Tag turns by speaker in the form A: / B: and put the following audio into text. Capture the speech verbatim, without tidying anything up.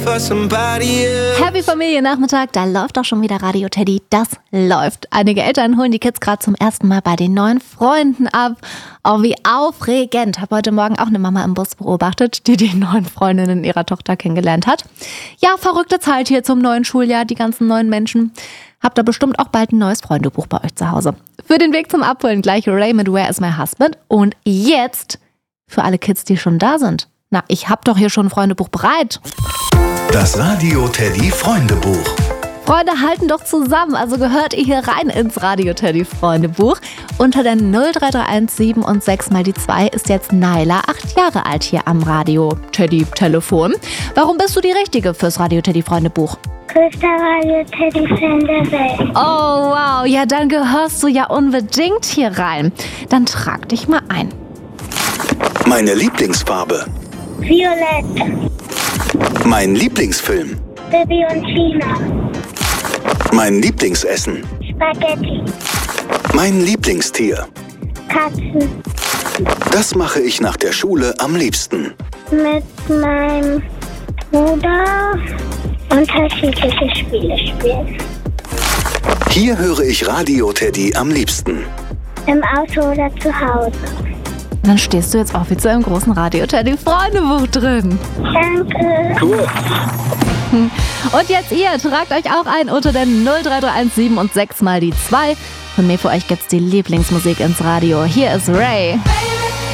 A: Happy Familiennachmittag, da läuft doch schon wieder Radio Teddy, das läuft. Einige Eltern holen die Kids gerade zum ersten Mal bei den neuen Freunden ab. Oh, wie aufregend. Habe heute Morgen auch eine Mama im Bus beobachtet, die die neuen Freundinnen ihrer Tochter kennengelernt hat. Ja, verrückte Zeit hier zum neuen Schuljahr, die ganzen neuen Menschen. Habt ihr bestimmt auch bald ein neues Freundebuch bei euch zu Hause. Für den Weg zum Abholen gleich Ray mit Where is my husband? Und jetzt für alle Kids, die schon da sind. Na, ich hab doch hier schon ein Freundebuch bereit.
B: Das Radio Teddy Freundebuch.
A: Freunde halten doch zusammen, also gehört ihr hier rein ins Radio Teddy Freundebuch. Unter der null drei drei eins sieben und sechs mal die zwei ist jetzt Naila, acht Jahre alt, hier am Radio Teddy Telefon. Warum bist du die Richtige fürs Radio Teddy Freundebuch?
C: Größter Radio Teddy Fan der Welt.
A: Oh wow, ja dann gehörst du ja unbedingt hier rein. Dann trag dich mal ein.
B: Meine Lieblingsfarbe.
C: Violett.
B: Mein Lieblingsfilm.
C: Bibi und Tina.
B: Mein Lieblingsessen.
C: Spaghetti.
B: Mein Lieblingstier.
C: Katzen.
B: Das mache ich nach der Schule am liebsten.
C: Mit meinem Bruder unterschiedliche Spiele spielen.
B: Hier höre ich Radio Teddy am liebsten.
C: Im Auto oder zu Hause.
A: Dann stehst du jetzt offiziell im großen Radio Teddy Freundebuch drin.
C: Danke.
B: Cool.
A: Und jetzt ihr, tragt euch auch ein unter der null drei drei eins sieben und sechs mal die zwei. Von mir für euch gibt's die Lieblingsmusik ins Radio. Hier ist Ray.